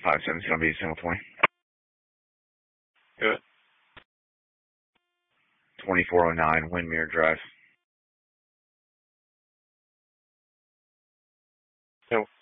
5-7's going to be single 20. Do it. 2409 Windmere Drive. No.